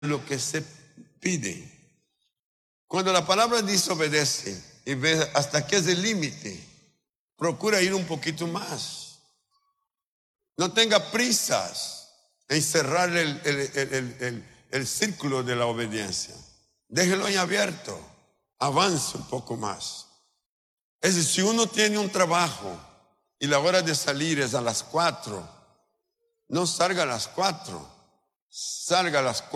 lo que se pide. Cuando la palabra dice obedece y ve hasta qué es el límite, procura ir un poquito más. No tenga prisas en cerrar el círculo de la obediencia. Déjelo ahí abierto. Avance un poco más. Es decir, si uno tiene un trabajo y la hora de salir es a las 4, no salga a las 4, salga a las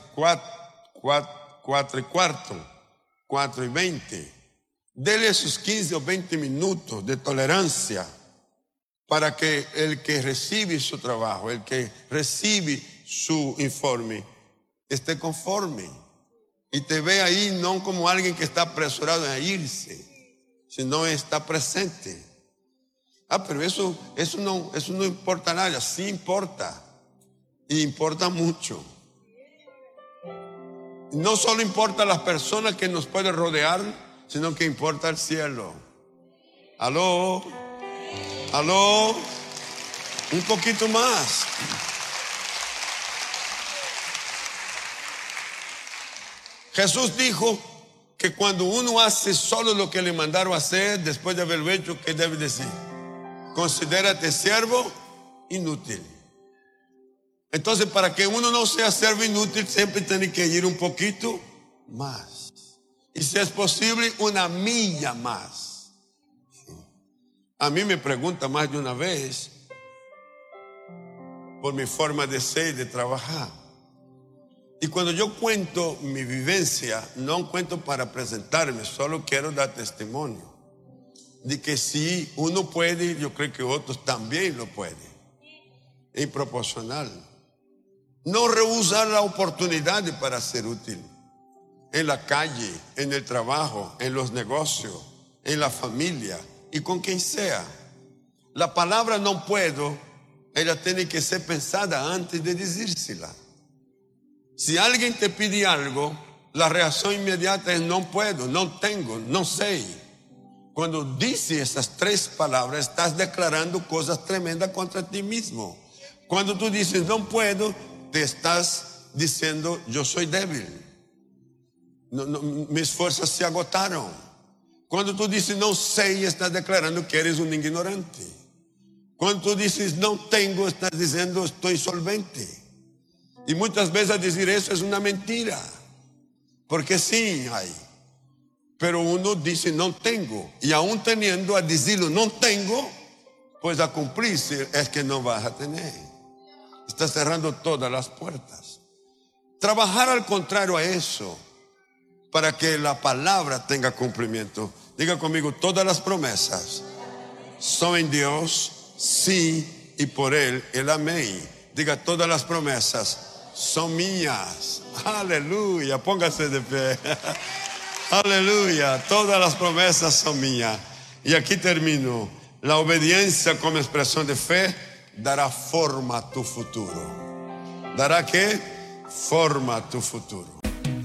4:15, dele sus 15 o 20 minutos de tolerancia para que el que recibe su trabajo, el que recibe su informe, esté conforme y te ve ahí no como alguien que está apresurado a irse, sino está presente. Pero eso no importa nada. Sí importa, y importa mucho. No solo importa las personas que nos pueden rodear, sino que importa el cielo. Aló, un poquito más. Jesús dijo que cuando uno hace solo lo que le mandaron a hacer, después de haberlo hecho, ¿qué debe decir? Considérate siervo inútil. Entonces, para que uno no sea siervo inútil, siempre tiene que ir un poquito más. Y si es posible, una milla más. A mí me pregunta más de una vez por mi forma de ser y de trabajar. Y cuando yo cuento mi vivencia, no cuento para presentarme, solo quiero dar testimonio de que si uno puede, yo creo que otros también lo pueden. Es proporcional. No rehusar la oportunidad para ser útil. En la calle, en el trabajo, en los negocios, en la familia y con quien sea. La palabra no puedo, ella tiene que ser pensada antes de decírsela. Si alguien te pide algo, la reacción inmediata es no puedo, no tengo, no sé. Cuando dices esas 3 palabras, estás declarando cosas tremendas contra ti mismo. Cuando tú dices no puedo, te estás diciendo yo soy débil. Mis fuerzas se agotaron. Cuando tú dices no sé, estás declarando que eres un ignorante. Cuando tú dices no tengo, estás diciendo estoy solvente. Y muchas veces decir eso es una mentira, porque sí hay, pero uno dice no tengo, y aún teniendo a decirlo no tengo, pues a cumplirse es que no vas a tener. Está cerrando todas las puertas. Trabajar al contrario a eso, para que la palabra tenga cumplimiento. Diga conmigo, todas las promesas son en Dios, sí, y por Él el amén. Diga, todas las promesas son mías. Aleluya, póngase de pie. Aleluya, todas las promesas son mías. Y aquí termino. La obediencia como expresión de fe dará forma a tu futuro. ¿Dará qué? Forma a tu futuro.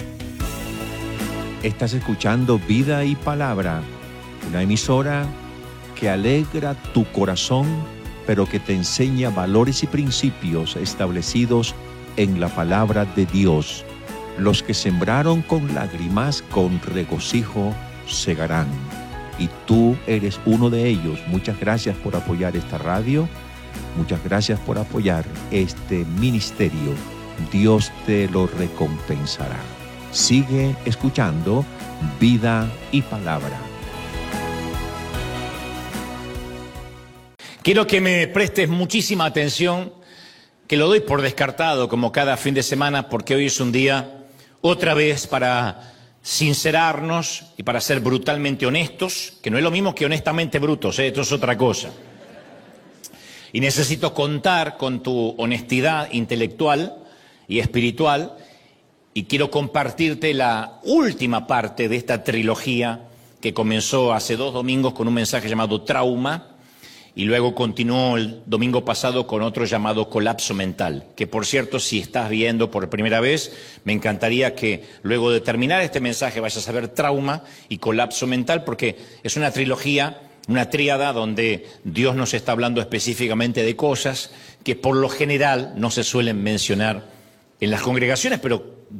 Estás escuchando Vida y Palabra, una emisora que alegra tu corazón, pero que te enseña valores y principios establecidos en la palabra de Dios. Los que sembraron con lágrimas, con regocijo segarán. Y tú eres uno de ellos. Muchas gracias por apoyar esta radio. Muchas gracias por apoyar este ministerio. Dios te lo recompensará. Sigue escuchando Vida y Palabra. Quiero que me prestes muchísima atención, que lo doy por descartado como cada fin de semana, porque hoy es un día otra vez para sincerarnos y para ser brutalmente honestos, que no es lo mismo que honestamente brutos, esto es otra cosa. Y necesito contar con tu honestidad intelectual y espiritual, y quiero compartirte la última parte de esta trilogía que comenzó hace 2 domingos con un mensaje llamado Trauma, y luego continuó el domingo pasado con otro llamado Colapso Mental, que por cierto, si estás viendo por primera vez, me encantaría que luego de terminar este mensaje vayas a ver Trauma y Colapso Mental, porque es una trilogía, una tríada donde Dios nos está hablando específicamente de cosas que por lo general no se suelen mencionar en las congregaciones, pero